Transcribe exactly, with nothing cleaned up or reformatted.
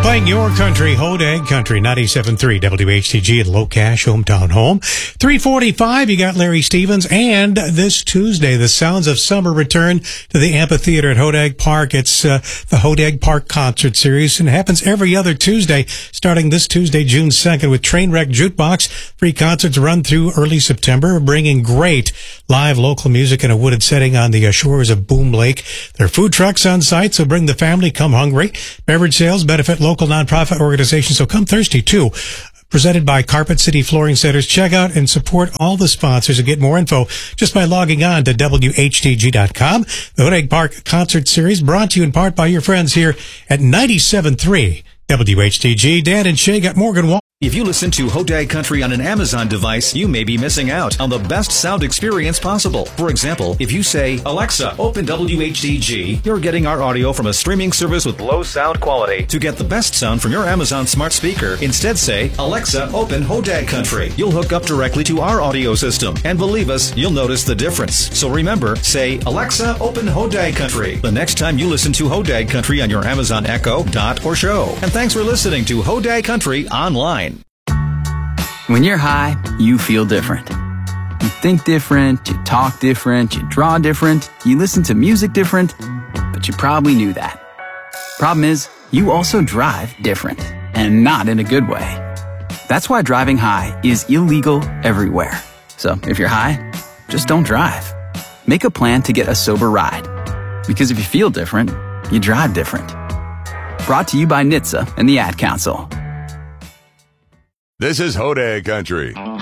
Playing your country, Hodag Country, ninety-seven point three W H T G at Low Cash, hometown home. three forty-five, you got Larry Stevens. And this Tuesday, the Sounds of Summer return to the amphitheater at Hodag Park. It's uh, the Hodag Park Concert Series, and it happens every other Tuesday, starting this Tuesday, June second, with Trainwreck Jukebox. Free concerts run through early September, bringing great live local music in a wooded setting on the uh, shores of Boom Lake. There are food trucks on site, so bring the family, come hungry. Beverage sales benefit local nonprofit organizations, so come thirsty too. Presented by Carpet City Flooring Centers. Check out and support all the sponsors and get more info just by logging on to W H T G dot com. The Hodag Park Concert Series brought to you in part by your friends here at ninety-seven point three W H T G. Dan and Shay got Morgan Wall. If you listen to Hodag Country on an Amazon device, you may be missing out on the best sound experience possible. For example, if you say, Alexa, open W H T G, you're getting our audio from a streaming service with low sound quality. To get the best sound from your Amazon smart speaker, instead say, Alexa, open Hodag Country. You'll hook up directly to our audio system, and believe us, you'll notice the difference. So remember, say, Alexa, open Hodag Country the next time you listen to Hodag Country on your Amazon Echo, Dot, or Show. And thanks for listening to Hodag Country Online. When you're high, you feel different. You think different, you talk different, you draw different, you listen to music different, but you probably knew that. Problem is, you also drive different, and not in a good way. That's why driving high is illegal everywhere. So if you're high, just don't drive. Make a plan to get a sober ride. Because if you feel different, you drive different. Brought to you by N H T S A and the Ad Council. This is Hodag Country.